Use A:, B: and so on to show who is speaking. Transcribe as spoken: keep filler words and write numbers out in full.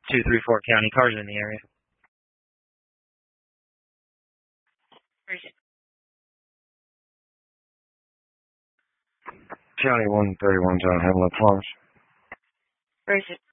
A: two three four County. Cars in the area.
B: County one thirty-one, John Hamlet Farms.
C: Where is it?